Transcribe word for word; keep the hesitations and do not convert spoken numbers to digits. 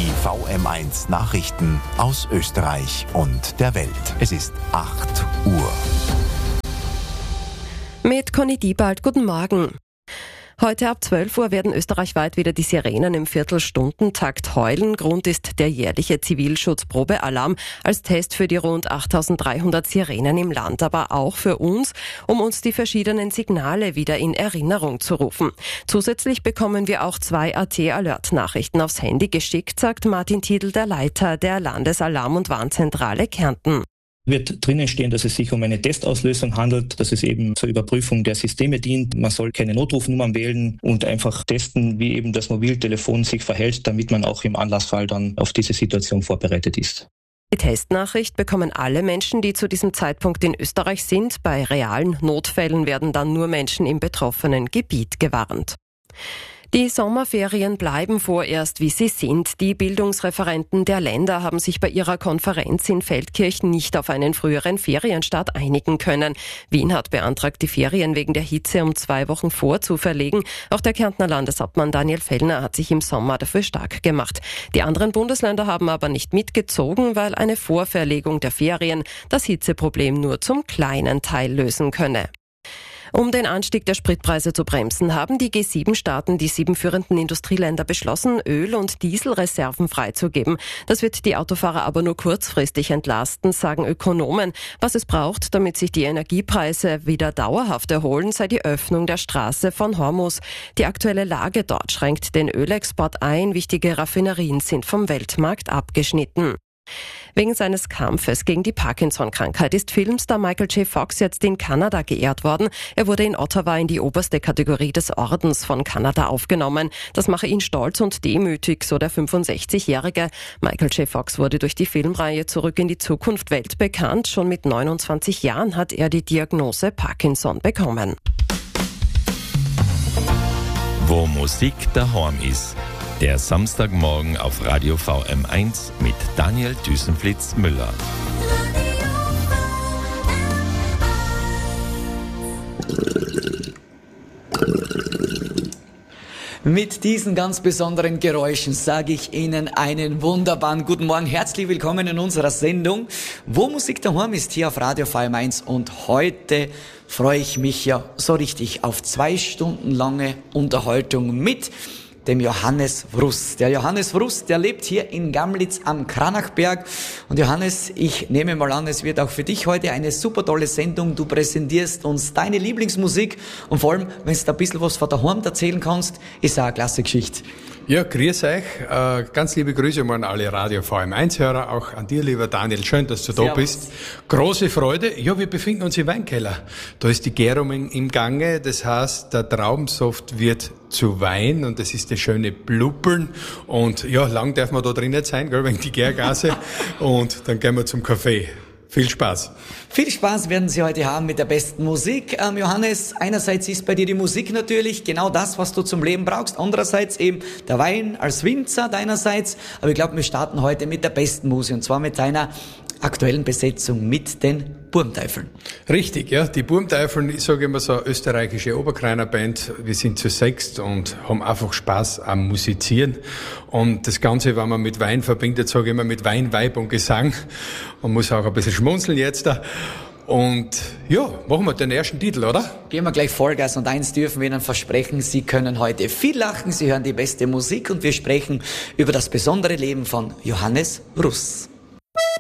Die V M eins Nachrichten aus Österreich und der Welt. Es ist acht Uhr. Mit Conny Diebald, guten Morgen. Heute ab zwölf Uhr werden österreichweit wieder die Sirenen im Viertelstundentakt heulen. Grund ist der jährliche Zivilschutzprobealarm als Test für die rund achttausenddreihundert Sirenen im Land, aber auch für uns, um uns die verschiedenen Signale wieder in Erinnerung zu rufen. Zusätzlich bekommen wir auch zwei A T-Alert-Nachrichten aufs Handy geschickt, sagt Martin Tiedl, der Leiter der Landesalarm- und Warnzentrale Kärnten. Wird drinnen stehen, dass es sich um eine Testauslösung handelt, dass es eben zur Überprüfung der Systeme dient. Man soll keine Notrufnummern wählen und einfach testen, wie eben das Mobiltelefon sich verhält, damit man auch im Anlassfall dann auf diese Situation vorbereitet ist. Die Testnachricht bekommen alle Menschen, die zu diesem Zeitpunkt in Österreich sind. Bei realen Notfällen werden dann nur Menschen im betroffenen Gebiet gewarnt. Die Sommerferien bleiben vorerst, wie sie sind. Die Bildungsreferenten der Länder haben sich bei ihrer Konferenz in Feldkirch nicht auf einen früheren Ferienstart einigen können. Wien hat beantragt, die Ferien wegen der Hitze um zwei Wochen vorzuverlegen. Auch der Kärntner Landeshauptmann Daniel Fellner hat sich im Sommer dafür stark gemacht. Die anderen Bundesländer haben aber nicht mitgezogen, weil eine Vorverlegung der Ferien das Hitzeproblem nur zum kleinen Teil lösen könne. Um den Anstieg der Spritpreise zu bremsen, haben die G sieben Staaten, die sieben führenden Industrieländer, beschlossen, Öl- und Dieselreserven freizugeben. Das wird die Autofahrer aber nur kurzfristig entlasten, sagen Ökonomen. Was es braucht, damit sich die Energiepreise wieder dauerhaft erholen, sei die Öffnung der Straße von Hormuz. Die aktuelle Lage dort schränkt den Ölexport ein. Wichtige Raffinerien sind vom Weltmarkt abgeschnitten. Wegen seines Kampfes gegen die Parkinson-Krankheit ist Filmstar Michael J. Fox jetzt in Kanada geehrt worden. Er wurde in Ottawa in die oberste Kategorie des Ordens von Kanada aufgenommen. Das mache ihn stolz und demütig, so der fünfundsechzigjährige. Michael J. Fox wurde durch die Filmreihe Zurück in die Zukunft weltbekannt. Schon mit neunundzwanzig Jahren hat er die Diagnose Parkinson bekommen. Wo Musik daheim ist. Der Samstagmorgen auf Radio V M eins mit Daniel Düsenflitz-Müller. Mit diesen ganz besonderen Geräuschen sage ich Ihnen einen wunderbaren guten Morgen. Herzlich willkommen in unserer Sendung, wo Musik daheim ist, hier auf Radio V M eins. Und heute freue ich mich ja so richtig auf zwei Stunden lange Unterhaltung mit dem Johannes Wruss. Der Johannes Wruss, der lebt hier in Gamlitz am Kranachberg. Und Johannes, ich nehme mal an, es wird auch für dich heute eine super tolle Sendung. Du präsentierst uns deine Lieblingsmusik und vor allem, wenn du ein bisschen was von daheim erzählen kannst, ist auch eine klasse Geschichte. Ja, grüß euch. Äh, ganz liebe Grüße mal an alle Radio V M eins Hörer, auch an dir, lieber Daniel. Schön, dass du da bist. Große Freude. Ja, wir befinden uns im Weinkeller. Da ist die Gärung im Gange. Das heißt, der Traubensaft wird zu Wein und das ist das schöne Blubbern. Und ja, lang darf man da drin nicht sein, gell, wegen die Gärgase. Und dann gehen wir zum Kaffee. Viel Spaß. Viel Spaß werden Sie heute haben mit der besten Musik. Ähm, Johannes, einerseits ist bei dir die Musik natürlich genau das, was du zum Leben brauchst. Andererseits eben der Wein als Winzer deinerseits. Aber ich glaube, wir starten heute mit der besten Musik und zwar mit deiner aktuellen Besetzung mit den Burmteufeln. Richtig, ja. Die Burmteufeln, ich sage immer so, eine österreichische Oberkreiner-Band. Wir sind zu sechst und haben einfach Spaß am Musizieren. Und das Ganze, wenn man mit Wein verbindet, sage ich immer mit Wein, Weib und Gesang. Man muss auch ein bisschen schmunzeln jetzt da. Und ja, machen wir den ersten Titel, oder? Gehen wir gleich Vollgas und eins dürfen wir Ihnen versprechen, Sie können heute viel lachen, Sie hören die beste Musik und wir sprechen über das besondere Leben von Johannes Wruss.